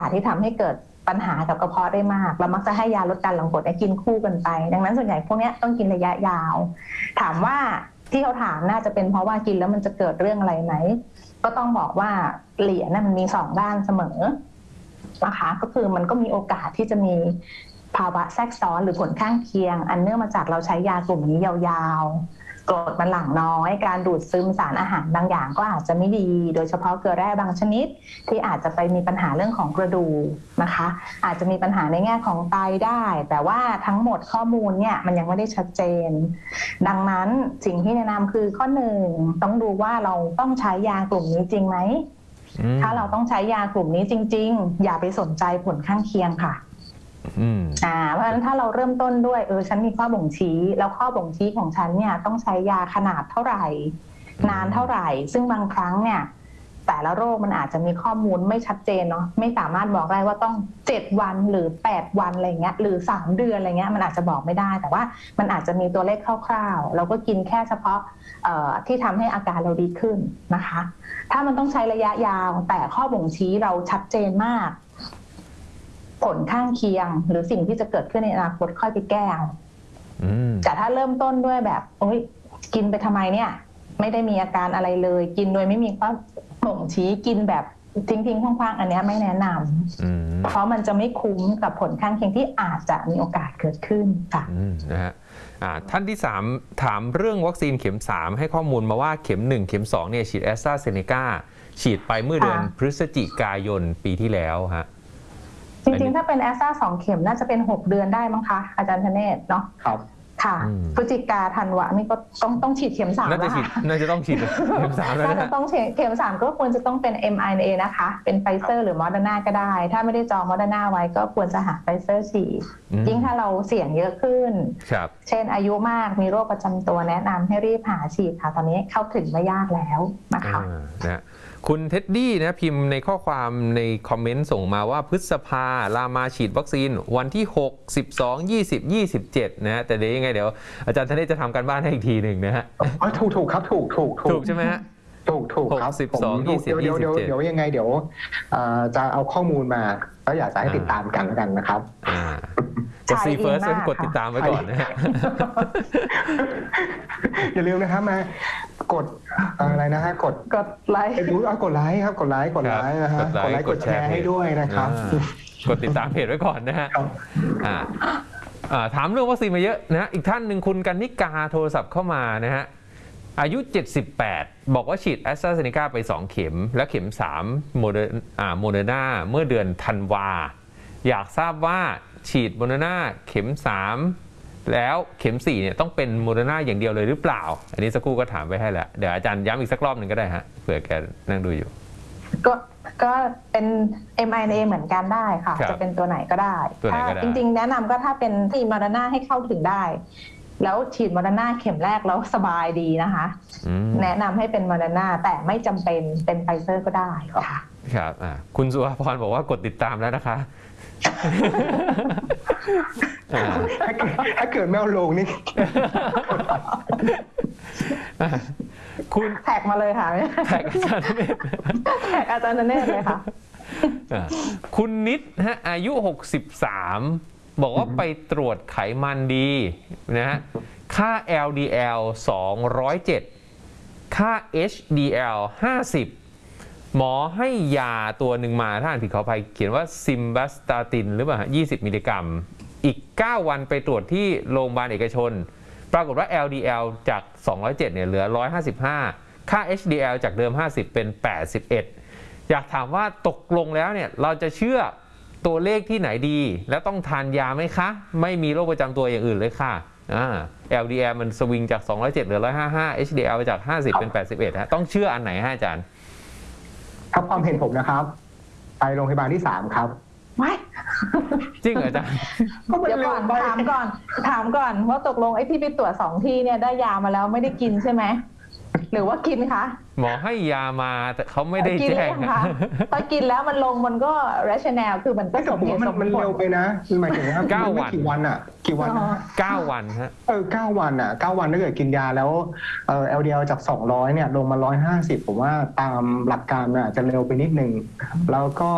ที่ทำให้เกิดปัญหากับกระเพาะได้มากเรามักจะให้ยาลดการหลั่งกรดกินคู่กันไปดังนั้นส่วนใหญ่พวกนี้ต้องกินระยะยาวถามว่าที่เขาถามน่าจะเป็นเพราะว่ากินแล้วมันจะเกิดเรื่องอะไรไหมก็ต้องบอกว่าเหรียญมันมี2ด้านเสมอนะคะก็คือมันก็มีโอกาสที่จะมีภาวะแทรกซ้อนหรือผลข้างเคียงอันเนื่องมาจากเราใช้ยากลุ่มนี้ยาวๆกรดมันหลั่งน้อยการดูดซึมสารอาหารบางอย่างก็อาจจะไม่ดีโดยเฉพาะเกลือแร่บางชนิดที่อาจจะไปมีปัญหาเรื่องของกระดูกนะคะอาจจะมีปัญหาในแง่ของไตได้แต่ว่าทั้งหมดข้อมูลเนี่ยมันยังไม่ได้ชัดเจนดังนั้นสิ่งที่แนะนำคือข้อ1ต้องดูว่าเราต้องใช้ยากลุ่มนี้จริงไหมถ้าเราต้องใช้ยากลุ่มนี้จริงๆอย่าไปสนใจผลข้างเคียงค่ะเพราะฉะนั้นถ้าเราเริ่มต้นด้วยฉันมีข้อบ่งชี้แล้วข้อบ่งชี้ของฉันเนี่ยต้องใช้ยาขนาดเท่าไหร่นานเท่าไหร่ซึ่งบางครั้งเนี่ยแต่ละโรคมันอาจจะมีข้อมูลไม่ชัดเจนเนาะไม่สามารถบอกได้ว่าต้อง7วันหรือ8วันอะไรเงี้ยหรือ3เดือนอะไรเงี้ยมันอาจจะบอกไม่ได้แต่ว่ามันอาจจะมีตัวเลขคร่าวๆเราก็กินแค่เฉพาะที่ทำให้อาการเราดีขึ้นนะคะถ้ามันต้องใช้ระยะยาวแต่ข้อบ่งชี้เราชัดเจนมากผลข้างเคียงหรือสิ่งที่จะเกิดขึ้นในอนาคตค่อยไปแก้แต่ถ้าเริ่มต้นด้วยแบบกินไปทำไมเนี่ยไม่ได้มีอาการอะไรเลยกินโดยไม่มีข้อบ่งชี้กินแบบทิ้งๆคว่างๆอันนี้ไม่แนะนำเพราะมันจะไม่คุ้มกับผลข้างเคียงที่อาจจะมีโอกาสเกิดขึ้นค่ะนะฮะท่านที่3ถามเรื่องวัคซีนเข็ม3ให้ข้อมูลมาว่าเข็ม1เข็ม2เนี่ยฉีดแอสตราเซเนกาฉีดไปเมื่อเดือนพฤศจิกายนปีที่แล้วฮะจริงๆถ้าเป็นแอสตรา2เข็มน่าจะเป็น6เดือนได้มั้งคะอาจารย์ธเนศเนาะครับค่ะพฤศจิกาธันวานี่ก็ต้องฉีดเข็ม3แล้วค่ะน่าจะต้องฉีดเข็ม3แล้วนะต้องเข็ม3ก็ควรจะต้องเป็น mRNA นะคะเป็นไฟเซอร์หรือมอเดอร์นาก็ได้ถ้าไม่ได้จองมอเดอร์นาไว้ก็ควรจะหาไฟเซอร์ฉีดยิ่งถ้าเราเสี่ยงเยอะขึ้นเช่นอายุมากมีโรคประจำตัวแนะนำให้รีบหาฉีดค่ะตอนนี้เข้าถึงไม่ยากแล้วนะคะคุณเท็ดดี้นะพิมพ์ในข้อความในคอมเมนต์ส่งมาว่าพฤษภารามาฉีดวัคซีนวันที่6 12 20 27นะฮะแต่เดี๋ยวยังไงเดี๋ยวอาจารย์ธเนศจะทำการบ้านให้อีกทีหนึ่งนะฮะถูกครับถูกใช่ไหมฮะถูกครับ 12 20 27 เดี๋ยวยังไงเดี๋ยวจะเอาข้อมูลมาก็อยากจะให้ติดตามกันแล้วกันนะครับกดซีเฟิร์สกดติดตามไว้ก่อนนะฮะอย่าลืมนะครับมากดอะไรนะฮะกดไลค์กดไลค์ครับกดไลค์นะฮะกดไลค์กดแชร์ให้ด้วยนะครับกดติดตามเพจไว้ก่อนนะฮะถามเรื่องวัคซีนมาเยอะนะอีกท่านหนึ่งคุณกันนิกาโทรศัพท์เข้ามานะฮะอายุ78บอกว่าฉีดแอสตราเซเนกาไป2เข็มและเข็ม3โมเดอร์นาเมื่อเดือนธันวาอยากทราบว่าฉีดโมเดอร์นาเข็ม3แล้วเข็ม4เนี่ยต้องเป็นโมเดอร์นาอย่างเดียวเลยหรือเปล่าอันนี้สักครู่ก็ถามไปให้แล้วเดี๋ยวอาจารย์ย้ำอีกสักรอบหนึ่งก็ได้ฮะเผื่อแกนั่งดูอยู่ก็เป็น mRNA เหมือนกันได้ค่ะจะเป็นตัวไหนก็ได้ถ้าจริงๆแนะนำก็ถ้าเป็นที่โมเดอร์นาให้เข้าถึงได้แล้วฉีดโมเดอร์นาเข็มแรกแล้วสบายดีนะคะแนะนำให้เป็นโมเดอร์นาแต่ไม่จำเป็นเป็นไฟเซอร์ก็ได้ค่ะครับคุณสุภพรบอกว่ากดติดตามแล้วนะคะถ้าเกิดไม่เอาลงนี่คุณแท็กมาเลยค่ะแท็กอาจารย์เนตแท็กอาจารย์เนตเลยค่ะคุณนิดฮะอายุ63บอกว่าไปตรวจไขมันดีนะฮะค่า LDL 207ค่า HDL 50หมอให้ยาตัวหนึ่งมาถ้าอ่านผิดขออภัยเขียนว่าซิมบัสตาตินหรือเปล่า20 มิลลิกรัมอีก9วันไปตรวจที่โรงพยาบาลเอกชนปรากฏว่า LDL จาก 207เนี่ยเหลือ 155ค่า HDL จากเดิม50เป็น81อยากถามว่าตกลงแล้วเนี่ยเราจะเชื่อตัวเลขที่ไหนดีแล้วต้องทานยาไหมคะไม่มีโรคประจำตัวอย่างอื่นเลยค่ะLDL มันสวิงจาก207เหลือ155 HDL จาก50เป็น81ฮะต้องเชื่ออันไหนฮะอาจารย์ถ้าความเห็นผมนะครับไปโรงพยาบาลที่3ครับไม่จริงเหรออาจารย์เดี๋ยวก่อนถามก่อนว่าตกลงไอ้ที่ไปตรวจ2ที่เนี่ยได้ยามาแล้วไม่ได้กินใช่ไหมหรือว่ากินคะหมอให้ยามาแต่เขาไม่ได้กินแจ้แล้วงยังคะพอกินแล้วมันลงมันก็ rationale คือมันก็แต่สผม มเหว่าตุสมมันผเร็ลวไปนะคือหมายถึงว่า 9 ไม่กี่วันอ่ะกี่วันนะ 9 วันฮะ 9 วันอ่ะ9 วันถ้าเกิดกินยาแล้วLDL จาก200เนี่ยลงมา150ผมว่าตามหลักการเนี่ยจะเร็วไปนิดนึงแล้วก็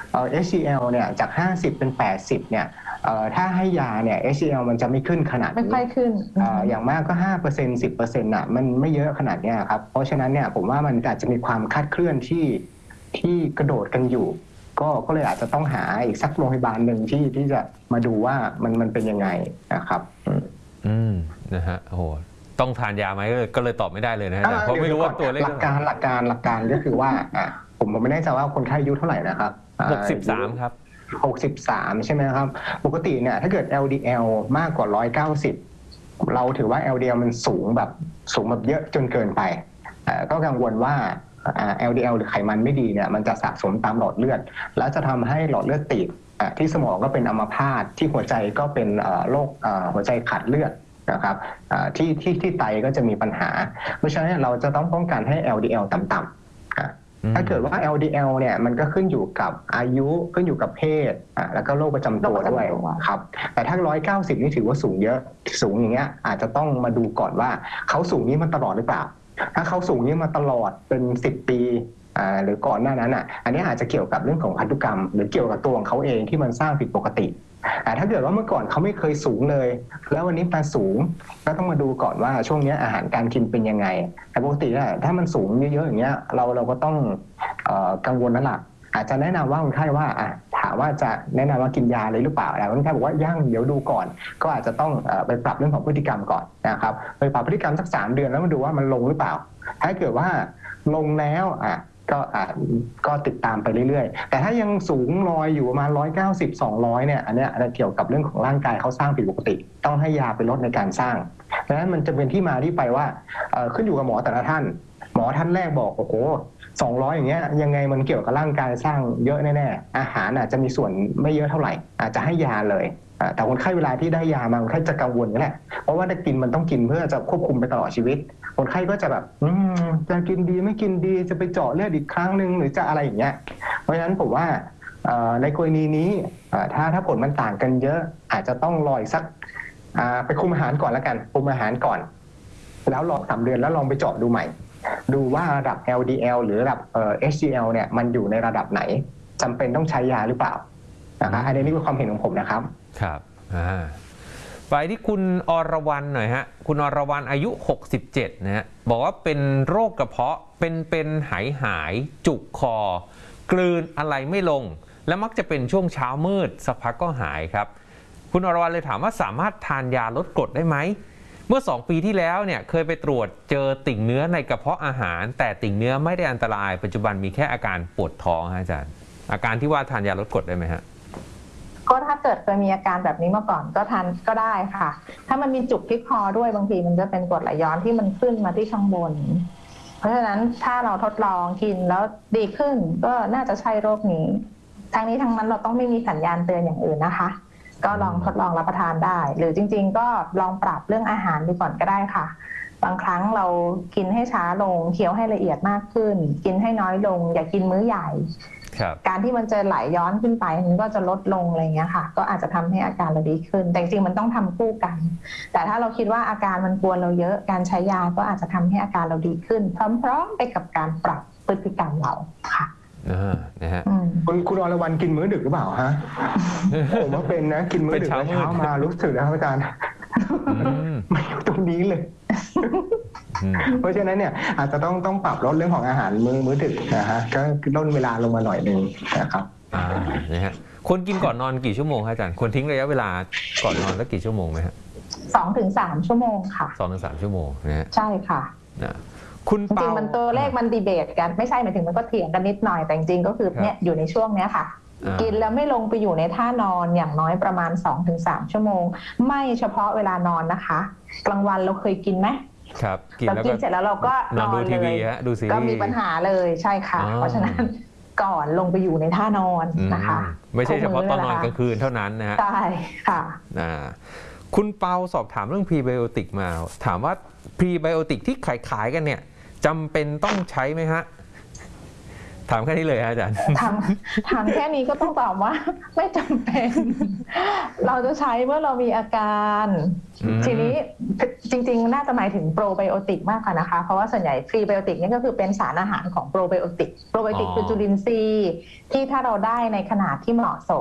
HDL เนี่ยจาก50เป็น80เนี่ยถ้าให้ยาเนี่ย HDL มันจะไม่ขึ้นขนาดไม่นี้ค่อยขึ้นอย่างมากก็ 5% 10%น่ะมันไม่เยอะขนาดเนี้ยครับเพราะฉะนั้นเนี่ยผมว่ามันอาจจะมีความคลาดเคลื่อนที่กระโดดกันอยู่ก็เลยอาจจะต้องหาอีกสักโรงพยาบาลหนึ่งที่จะมาดูว่ามันเป็นยังไงนะครับนะฮะโอ้โหต้องทานยาไหมก็เลยตอบไม่ได้เลยนะฮะเพราะไม่รู้ว่าตัวเลขหลักการก็คือว่าผมไม่แน่ใจว่าคนไข้อายุเท่าไหร่นะครับ 63 ครับ 63ใช่ไหมครับปกติเนี่ยถ้าเกิด LDL มากกว่า190เราถือว่า LDL มันสูงแบบเยอะจนเกินไปก็กังวลว่าLDL หรือไขมันไม่ดีเนี่ยมันจะสะสมตามหลอดเลือดแล้วจะทำให้หลอดเลือดตีบที่สมองก็เป็นอัมพาตที่หัวใจก็เป็นโรคหัวใจขาดเลือดนะครับที่ไตก็จะมีปัญหาเพราะฉะนั้นเราจะต้องป้องกันให้ LDL ต่ำถ้าเกิดว่า LDL เนี่ยมันก็ขึ้นอยู่กับอายุขึ้นอยู่กับเพศแล้วก็โรคประจำตัวด้วยครับแต่ถ้า190นี่ถือว่าสูงเยอะสูงอย่างเงี้ยอาจจะต้องมาดูก่อนว่าเขาสูงนี้มาตลอดหรือเปล่าถ้าเขาสูงนี้มาตลอดเป็น10 ปีหรือก่อนหน้านั้นอันนี้อาจจะเกี่ยวกับเรื่องของพันธุกรรมหรือเกี่ยวกับตัวของเขาเองที่มันสร้างผิดปกติแต่ถ้าเกิดว่าเมื่อก่อนเขาไม่เคยสูงเลยแล้ววันนี้มาสูงก็ต้องมาดูก่อนว่าช่วงนี้อาหารการกินเป็นยังไงแต่ปกติถ้ามันสูงเยอะๆอย่างเงี้ยเราก็ต้องกังวลนั่นแหละอาจจะแนะนำว่าคนไข้ว่าถามว่าจะแนะนำว่ากินยาเลยหรือเปล่าแต่คนไข้บอกว่ายังเดี๋ยวดูก่อนก็อาจจะต้องไปปรับเรื่องของพฤติกรรมก่อนนะครับไปปรับพฤติกรรมสัก3 เดือนแล้วมาดูว่ามันลงหรือเปล่าถ้าเกิดว่าลงแล้วก็ติดตามไปเรื่อยๆแต่ถ้ายังสูงลอยอยู่ประมาณ190-200เนี่ยอันนี้เกี่ยวกับเรื่องของร่างกายเขาสร้างผิดปกติต้องให้ยาไปลดในการสร้างเพราะฉะนั้นมันจะเป็นที่มาที่ไปว่าขึ้นอยู่กับหมอแต่ละท่านหมอท่านแรกบอกโอ้โห200อย่างเงี้ยยังไงมันเกี่ยวกับร่างกายสร้างเยอะแน่ๆอาหารอาจจะมีส่วนไม่เยอะเท่าไหร่อาจจะให้ยาเลยแต่คนไข้เวลาที่ได้ยามาคนไข้จะกังวลนี่แหละเพราะว่าถ้ากินมันต้องกินเพื่อจะควบคุมไปตลอดชีวิตคนไข้ก็จะแบบจะกินดีไม่กินดีจะไปเจาะเลือดอีกครั้งหนึ่งหรือจะอะไรอย่างเงี้ยเพราะฉะนั้นผมว่าในกรณีนี้ถ้าผลมันต่างกันเยอะอาจจะต้องรออีกสักไปคุมอาหารก่อนแล้วกันคุมอาหารก่อนแล้วรอ3 เดือนแล้วลองไปเจาะดูใหม่ดูว่าระดับ LDL หรือระดับHDL เนี่ยมันอยู่ในระดับไหนจำเป็นต้องใช้ยาหรือเปล่านะครับอันนี้คือความเห็นของผมนะครับครับไปที่คุณอรวรรณหน่อยฮะคุณอรวรรณอายุ67นะฮะบอกว่าเป็นโรคกระเพาะเป็นหายจุกคอกลืนอะไรไม่ลงและมักจะเป็นช่วงเช้ามืดสักพักก็หายครับคุณอรวรรณเลยถามว่าสามารถทานยาลดกรดได้ไหมเมื่อ2 ปีที่แล้วเนี่ยเคยไปตรวจเจอติ่งเนื้อในกระเพาะอาหารแต่ติ่งเนื้อไม่ได้อันตรายปัจจุบันมีแค่อาการปวดท้องอาจารย์อาการที่ว่าทานยาลดกรดได้ไหมฮะก็ถ้าเกิดเคยมีอาการแบบนี้มาก่อนก็ทานก็ได้ค่ะถ้ามันมีจุกที่คอด้วยบางทีมันจะเป็นกรดไหลย้อนที่มันขึ้นมาที่ช่องบนเพราะฉะนั้นถ้าเราทดลองกินแล้วดีขึ้นก็น่าจะใช่โรคนี้ทั้งนี้ทั้งนั้นเราต้องไม่มีสัญญาณเตือนอย่างอื่นนะคะก็ลองทดลองรับประทานได้หรือจริงๆก็ลองปรับเรื่องอาหารดูก่อนก็ได้ค่ะบางครั้งเรากินให้ช้าลงเคี้ยวให้ละเอียดมากขึ้นกินให้น้อยลงอย่ากินมื้อใหญ่การที่มันจะไหลย้อนขึ้นไปมันก็จะลดลงอะไรเงี้ยค่ะก็อาจจะทำให้อาการเราดีขึ้นแต่จริงๆมันต้องทำคู่กันแต่ถ้าเราคิดว่าอาการมันกวนเราเยอะการใช้ยาก็อาจจะทำให้อาการเราดีขึ้นพร้อมๆไปกับการปรับพฤติกรรมเราค่ะนะฮะคุณอรวรรณกินมื้อดึกหรือเปล่าฮะผมว่าเป็นนะกินมื้อดึกเช้ามารู้สึกนะครับอาจารย์ไม่อยู่ตรงนี้เลยเพราะฉะนั้นเนี่ยอาจจะต้องปรับลดเรื่องของอาหารมื้อดึกนะฮะก็ลดเวลาลงมาหน่อยนึงนะครับนะฮะคนกินก่อนนอนกี่ชั่วโมงครับอาจารย์ควรทิ้งระยะเวลาก่อนนอนสักกี่ชั่วโมงไหมฮะ 2-3 ชั่วโมงค่ะ 2-3 ชั่วโมงนะฮะใช่ค่ะคุณจริงๆมันตัวเลขมันดีเบตกันไม่ใช่หมายถึงมันก็เถียงกันนิดหน่อยแต่จริงๆก็คือเนี่ยอยู่ในช่วงเนี้ยค่ะกินแล้วไม่ลงไปอยู่ในท่านอนอย่างน้อยประมาณ 2-3 ชั่วโมงไม่เฉพาะเวลานอนนะคะกลางวันเราเคยกินไหมครับเรากินเสร็จแล้วเราก็นอนเลยก็มีปัญหาเลยใช่ค่ะเพราะฉะนั้นก่อนลงไปอยู่ในท่านอนนะคะไม่ใช่เฉพาะตอนนอนกลางคืนเท่านั้นนะฮะใช่ค่ะคุณเปาสอบถามเรื่องพรีไบโอติกมาถามว่าพรีไบโอติกที่ขายกันเนี่ยจำเป็นต้องใช้ไหมฮะถามแค่นี้เลยฮะอาจารย์ถามแค่นี้ก็ต้องตอบว่า ไม่จำเป็น เราจะใช้เมื่อเรามีอาการ ทีนี้จริงๆน่าจะหมายถึงโปรไบโอติกมากกว่านะคะเพราะว่าส่วนใหญ่พรีไบโอติกนี่ก็คือเป็นสารอาหารของโปรไบโอติกคือจุลินทรีย์ที่ถ้าเราได้ในขนาดที่เหมาะสม